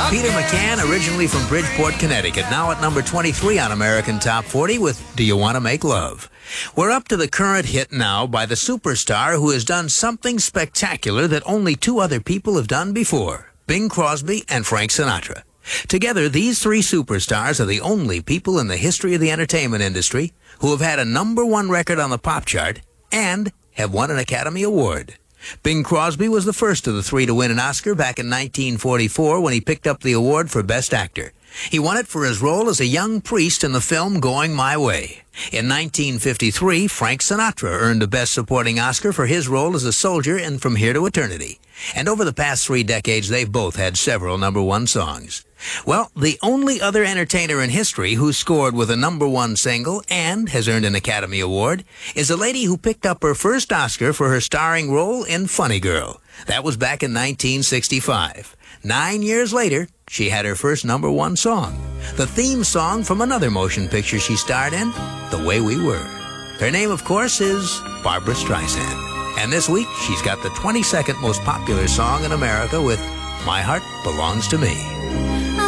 Peter McCann, originally from Bridgeport, Connecticut, now at number 23 on American Top 40 with Do You Want to Make Love? We're up to the current hit now by the superstar who has done something spectacular that only two other people have done before, Bing Crosby and Frank Sinatra. Together, these three superstars are the only people in the history of the entertainment industry who have had a number one record on the pop chart and have won an Academy Award. Bing Crosby was the first of the three to win an Oscar back in 1944 when he picked up the award for Best Actor. He won it for his role as a young priest in the film Going My Way. In 1953, Frank Sinatra earned the Best Supporting Oscar for his role as a soldier in From Here to Eternity. And over the past 3 decades, they've both had several number one songs. Well, the only other entertainer in history who scored with a number one single and has earned an Academy Award is a lady who picked up her first Oscar for her starring role in Funny Girl. That was back in 1965. 9 years later, she had her first number one song, the theme song from another motion picture she starred in, The Way We Were. Her name, of course, is Barbra Streisand. And this week, she's got the 22nd most popular song in America with My Heart Belongs to Me.